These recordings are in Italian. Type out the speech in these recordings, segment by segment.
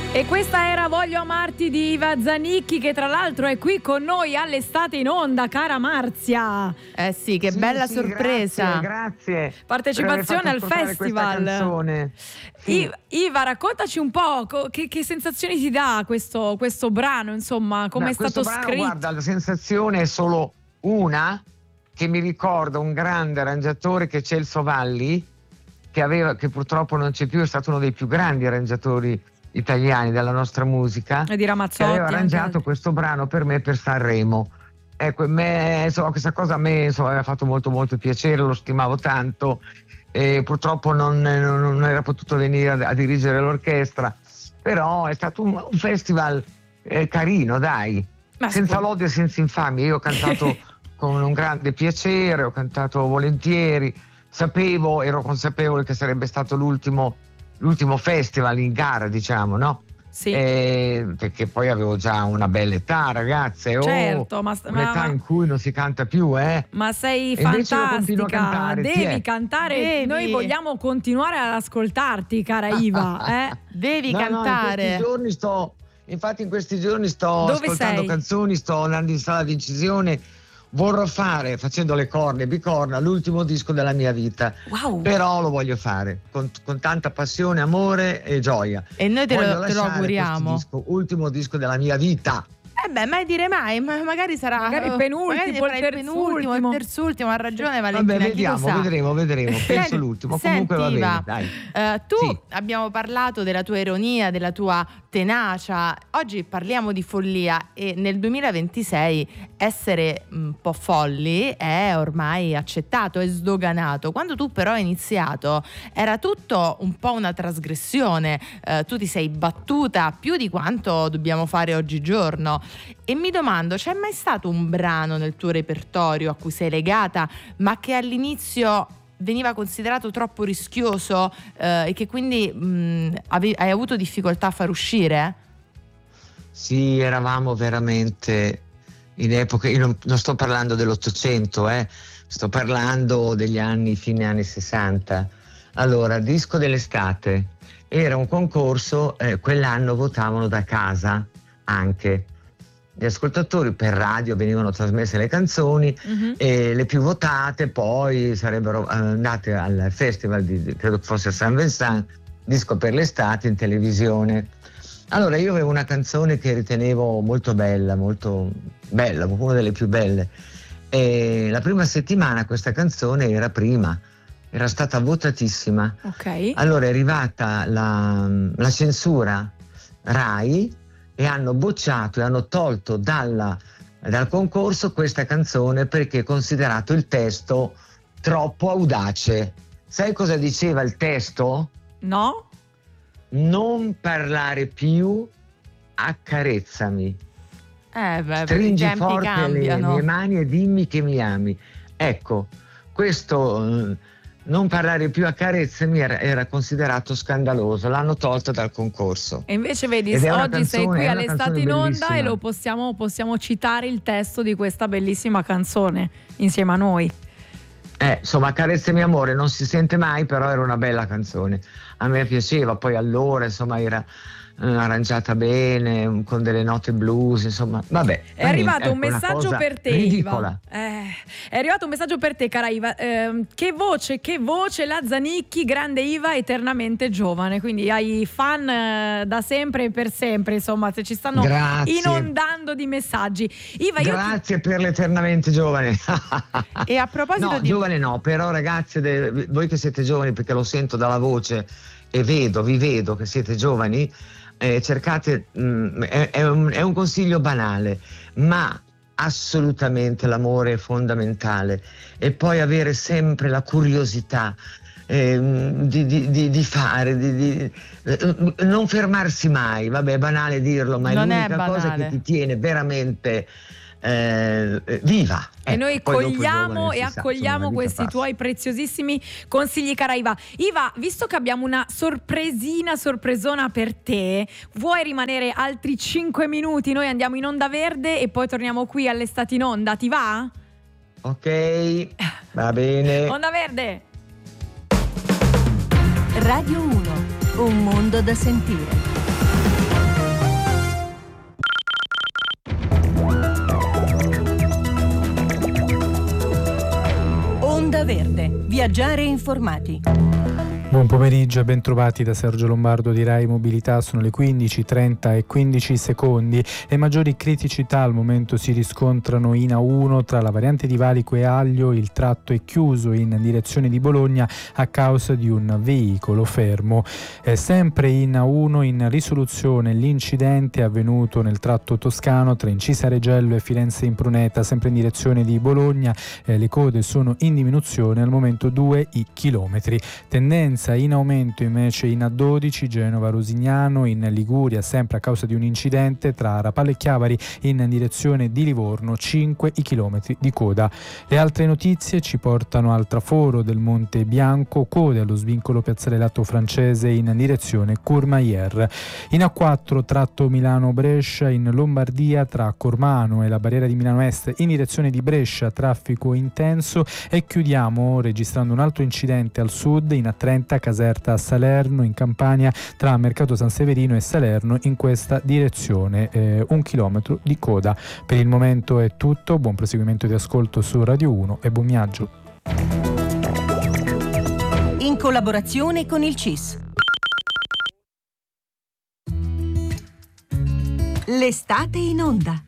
E questa era Voglio amarti di Iva Zanicchi, che tra l'altro è qui con noi all'Estate in Onda, cara Marzia. Sì, che bella sorpresa. Grazie. Partecipazione al festival. Sì. Iva, raccontaci un po' che sensazioni ti dà questo brano, insomma, come è stato scritto? Guarda, la sensazione è solo una, che mi ricorda un grande arrangiatore che è Celso Valli, che purtroppo non c'è più, è stato uno dei più grandi arrangiatori italiani della nostra musica, e di Ramazzotti, che aveva arrangiato questo brano per me per Sanremo. Ecco, questa cosa a me aveva fatto molto molto piacere, lo stimavo tanto, e purtroppo non era potuto venire a dirigere l'orchestra, però è stato un festival carino, dai, senza lode e senza infamia. Io ho cantato con un grande piacere, ho cantato volentieri, ero consapevole che sarebbe stato l'ultimo festival in gara, diciamo, no? Sì. Perché poi avevo già una bella età, ragazze. Certo, un'età in cui non si canta più, Ma sei fantastica, fantastica, devi cantare. Noi vogliamo continuare ad ascoltarti, cara Iva. Devi cantare. Infatti in questi giorni sto ascoltando canzoni, sto andando in sala di incisione. Vorrò fare, facendo le corna e bicorna, l'ultimo disco della mia vita. Wow. Però lo voglio fare con tanta passione, amore e gioia. E noi te lo auguriamo. Ultimo disco della mia vita. Mai dire mai, magari sarà il penultimo, il terzultimo, ha ragione Valentina. Vedremo, penso l'ultimo. Comunque va bene, dai. Tu abbiamo parlato della tua ironia, della tua tenacia. Oggi parliamo di follia, e nel 2026 essere un po' folli è ormai accettato, è sdoganato. Quando tu però hai iniziato era tutto un po' una trasgressione, tu ti sei battuta più di quanto dobbiamo fare oggigiorno. E mi domando, c'è mai stato un brano nel tuo repertorio a cui sei legata, ma che all'inizio veniva considerato troppo rischioso e che quindi hai avuto difficoltà a far uscire? Sì, eravamo veramente in epoche, io non sto parlando dell'Ottocento, sto parlando degli fine anni 60. Allora, disco dell'estate era un concorso, quell'anno votavano da casa anche. Gli ascoltatori per radio venivano trasmesse le canzoni, e le più votate poi sarebbero andate al festival credo che fosse a San Vincent, disco per l'estate in televisione. Allora io avevo una canzone che ritenevo molto bella, una delle più belle, e la prima settimana questa canzone era stata votatissima. Okay. Allora è arrivata la censura Rai e hanno bocciato e hanno tolto dal concorso questa canzone perché è considerato il testo troppo audace. Sai cosa diceva il testo? No? Non parlare più, accarezzami. Stringi forte cambiano. le mie mani e dimmi che mi ami. Ecco, questo non parlare più, accarezzami era considerato scandaloso, l'hanno tolto dal concorso. E invece vedi, oggi sei qui all'Estate in Onda e lo possiamo citare il testo di questa bellissima canzone insieme a noi. Insomma, Accarezzami amore non si sente mai, però era una bella canzone, a me piaceva. Poi allora insomma era arrangiata bene, con delle note blues, insomma, vabbè. È arrivato un messaggio per te, ridicola. Iva. È arrivato un messaggio per te, cara Iva. Che voce, la Zanicchi, grande Iva, eternamente giovane. Quindi hai fan da sempre e per sempre, insomma, se ci stanno inondando di messaggi. Iva, grazie per l'eternamente giovane. E a proposito giovane no, però ragazze, voi che siete giovani, perché lo sento dalla voce e vi vedo che siete giovani, cercate, è un consiglio banale, ma assolutamente l'amore è fondamentale, e poi avere sempre la curiosità di fare, non fermarsi mai. Vabbè, è banale dirlo, ma è l'unica cosa che ti tiene veramente viva. E noi cogliamo e accogliamo questi tuoi preziosissimi consigli, cara Iva. Iva, visto che abbiamo una sorpresona per te, vuoi rimanere altri 5 minuti? Noi andiamo in Onda Verde e poi torniamo qui all'Estate in Onda, ti va? Ok, va bene. Onda Verde. Radio 1, un mondo da sentire. Viaggiare informati. Buon pomeriggio e ben trovati da Sergio Lombardo di Rai Mobilità. Sono le 15:30 e 15 secondi. Le maggiori criticità al momento si riscontrano in A1 tra la variante di Valico e Aglio. Il tratto è chiuso in direzione di Bologna a causa di un veicolo fermo. Sempre in A1 in risoluzione l'incidente avvenuto nel tratto toscano tra Incisa Regello e Firenze Impruneta, sempre in direzione di Bologna. Le code sono in diminuzione, al momento 2 chilometri. Tendenza in aumento invece in A12 Genova-Rosignano in Liguria, sempre a causa di un incidente tra Rapallo e Chiavari in direzione di Livorno, 5 chilometri di coda. Le altre notizie ci portano al traforo del Monte Bianco, code allo svincolo Piazzale Lato Francese in direzione Courmayeur. In A4 tratto Milano-Brescia in Lombardia tra Cormano e la barriera di Milano Est in direzione di Brescia, traffico intenso. E chiudiamo registrando un altro incidente al sud in A30 Caserta a Salerno in Campania tra Mercato San Severino e Salerno in questa direzione, 1 chilometro di coda. Per il momento è tutto, buon proseguimento di ascolto su Radio 1 e buon viaggio. In collaborazione con il CIS. L'estate in onda.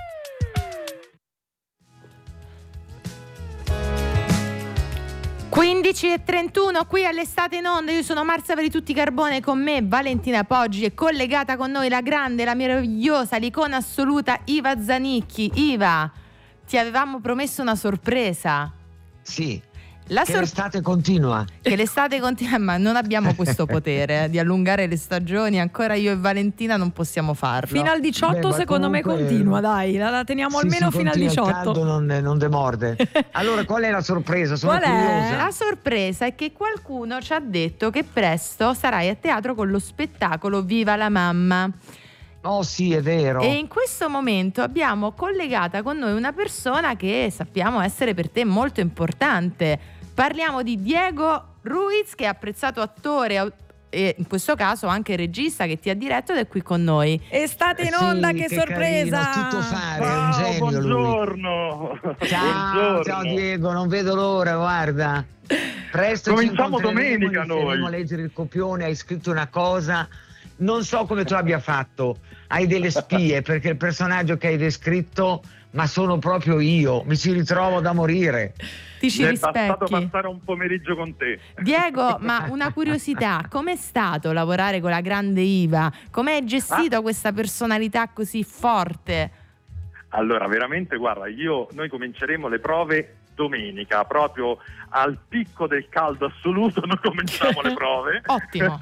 15:31 qui all'Estate in onda. Io sono Marzia per tutti Carbone, con me Valentina Poggi e collegata con noi la grande, la meravigliosa, l'icona assoluta Iva Zanicchi. Iva, ti avevamo promesso una sorpresa. Sì. L'estate continua. Che l'estate continua, ma non abbiamo questo potere di allungare le stagioni. Ancora io e Valentina non possiamo farlo. Fino al 18 secondo me continua, dai, la teniamo almeno fino al 18. Il caldo non demorde. Allora qual è la sorpresa? Sono curiosa. La sorpresa è che qualcuno ci ha detto che presto sarai a teatro con lo spettacolo Viva la Mamma. Oh sì, è vero. E in questo momento abbiamo collegata con noi una persona che sappiamo essere per te molto importante. Parliamo di Diego Ruiz, che è apprezzato attore e in questo caso anche regista, che ti ha diretto ed è qui con noi. Estate in onda, che sorpresa! Carino, tutto fare, è un genio buongiorno. Lui. Ciao Diego, non vedo l'ora, guarda. Presto cominciamo domenica noi. Inizieremo a leggere il copione, hai scritto una cosa, non so come tu abbia fatto, hai delle spie, perché il personaggio che hai descritto, ma sono proprio io, mi ci ritrovo da morire. Ti ci rispecchi. È bastato passare un pomeriggio con te. Diego, ma una curiosità, com'è stato lavorare con la grande Iva? Com'è gestito questa personalità così forte? Allora, veramente, guarda, noi cominceremo le prove domenica, proprio al picco del caldo assoluto, noi cominciamo le prove. Ottimo.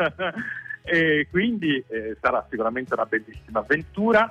E quindi sarà sicuramente una bellissima avventura.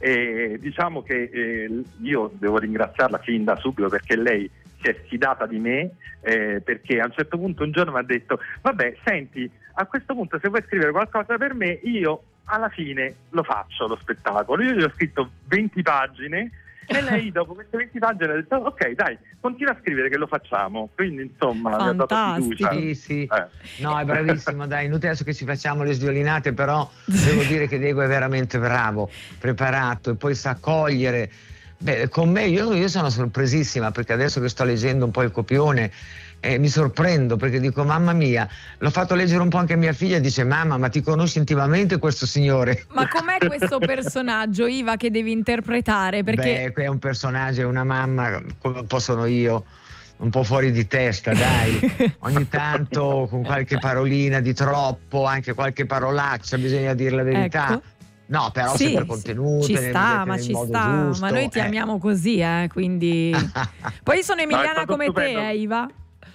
E diciamo che io devo ringraziarla fin da subito, perché lei si è fidata di me, perché a un certo punto un giorno mi ha detto: vabbè, senti, a questo punto se vuoi scrivere qualcosa per me, io alla fine lo faccio lo spettacolo. Io gli ho scritto 20 pagine e lei dopo queste 20 pagine ha detto: ok, dai, continua a scrivere che lo facciamo. Quindi insomma mi ha dato fiducia. Sì. No, è bravissimo, dai, inutile adesso che ci facciamo le sviolinate, però devo dire che Diego è veramente bravo, preparato, e poi sa cogliere. Beh, con me io sono sorpresissima, perché adesso che sto leggendo un po' il copione mi sorprendo, perché dico: mamma mia, l'ho fatto leggere un po' anche a mia figlia, dice: mamma, ma ti conosci intimamente questo signore? Ma com'è questo personaggio, Iva, che devi interpretare? Perché è un personaggio, è una mamma come un po' sono io, un po' fuori di testa, dai. Ogni tanto con qualche parolina di troppo, anche qualche parolaccia, bisogna dire la verità. Ecco. No, però sempre contenute, ci sta, ma ci sta, giusto, ma noi ti amiamo così, quindi. Poi sono emiliana come stupendo. te, Iva.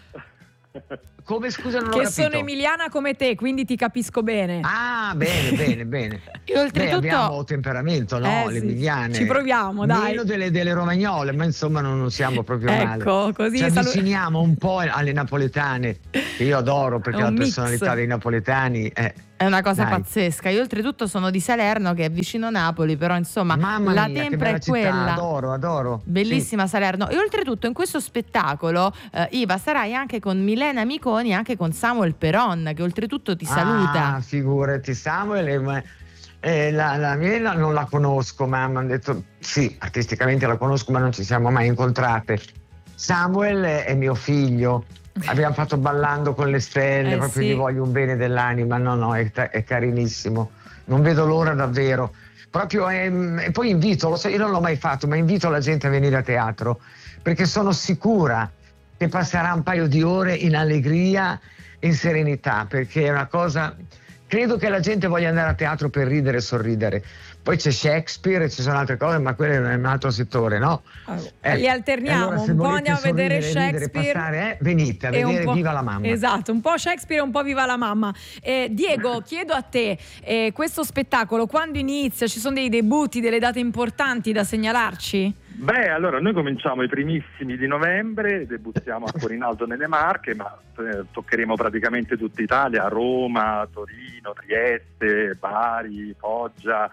Come, scusa, non ho che capito. sono emiliana come te, quindi ti capisco bene. Ah, bene. E oltretutto abbiamo temperamento, no? Le emiliane. Ci proviamo, dai. Meno delle romagnole, ma insomma non siamo proprio male. Ecco, così ci avviciniamo un po' alle napoletane, che io adoro, perché la personalità dei napoletani è una cosa pazzesca. Io oltretutto sono di Salerno, che è vicino Napoli, però insomma la tempra è quella. Adoro. Bellissima, sì. Salerno. E oltretutto in questo spettacolo, Iva, sarai anche con Milena Miconi e anche con Samuel Peron, che oltretutto ti saluta. Ah, figurati, Samuel la Milena non la conosco, ma mi hanno detto sì, artisticamente la conosco, ma non ci siamo mai incontrate. Samuel è mio figlio, abbiamo fatto Ballando con le stelle, proprio sì. Gli voglio un bene dell'anima, no, è carinissimo, non vedo l'ora davvero. Proprio e poi invito, lo so, io non l'ho mai fatto, ma invito la gente a venire a teatro, perché sono sicura che passerà un paio di ore in allegria e in serenità, perché è una cosa, credo che la gente voglia andare a teatro per ridere e sorridere. Poi c'è Shakespeare e ci sono altre cose, ma quello è un altro settore, no? Li alterniamo, allora, un po' andiamo a vedere Shakespeare, passare, venite a vedere Viva la Mamma. Esatto, un po' Shakespeare e un po' Viva la Mamma. Diego, chiedo a te, questo spettacolo quando inizia? Ci sono dei debutti, delle date importanti da segnalarci? Beh, allora noi cominciamo i primissimi di novembre, debuttiamo a Corinaldo nelle Marche, ma toccheremo praticamente tutta Italia: Roma, Torino, Trieste, Bari, Foggia,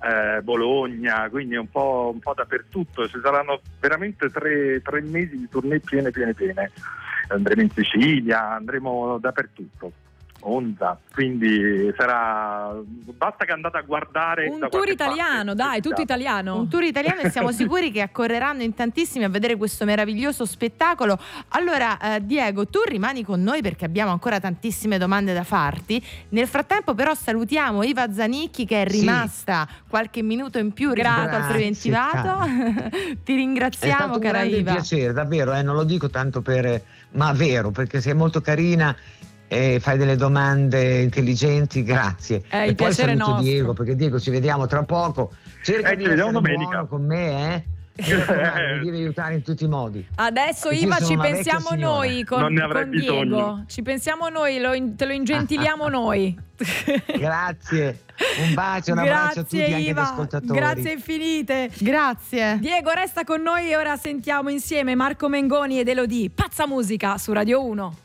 Bologna, quindi un po' dappertutto. Ci saranno veramente tre mesi di tournée piene. Andremo in Sicilia, andremo dappertutto. Monza, quindi sarà, basta che andate a guardare un tour italiano, parte, tutto italiano. Un tour italiano e siamo sicuri che accorreranno in tantissimi a vedere questo meraviglioso spettacolo. Allora Diego, tu rimani con noi perché abbiamo ancora tantissime domande da farti. Nel frattempo però salutiamo Iva Zanicchi, che è rimasta qualche minuto in più rispetto al preventivato. Ti ringraziamo, cara Iva. È stato un grande piacere, davvero, non lo dico tanto ma vero, perché sei molto carina e fai delle domande intelligenti, grazie. E il poi piacere saluto nostro. Diego, perché Diego ci vediamo tra poco. Cerca di essere buono con me, mi devi aiutare in tutti i modi. Adesso perché Iva ci pensiamo noi con Diego. Bisogno. Ci pensiamo noi, te lo ingentiliamo noi. Grazie, un bacio, un abbraccio a tutti, Iva, anche agli ascoltatori. grazie infinite. Grazie. Diego, resta con noi e ora sentiamo insieme Marco Mengoni ed Elodie, Pazza Musica su Radio 1.